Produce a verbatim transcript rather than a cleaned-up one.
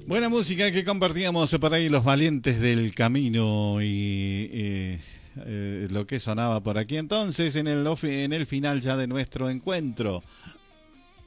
Buena música que compartíamos por ahí los valientes del camino y eh, eh, lo que sonaba por aquí entonces en el, en el final ya de nuestro encuentro.